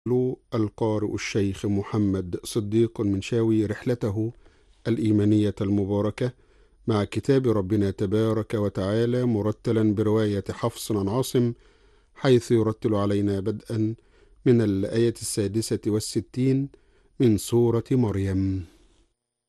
القارئ الشيخ محمد صديق المنشاوي رحلته الإيمانية المباركة مع كتاب ربنا تبارك وتعالى، مرتلا برواية حفص عن عاصم، حيث يرتل علينا بدءا من الآية 66 من سورة مريم.